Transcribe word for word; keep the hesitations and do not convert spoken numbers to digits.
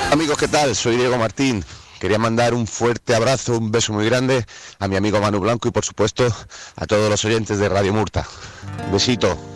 Amigos, ¿qué tal? Soy Diego Martín. Quería mandar un fuerte abrazo, un beso muy grande a mi amigo Manu Blanco y por supuesto a todos los oyentes de Radio Murta. Un besito.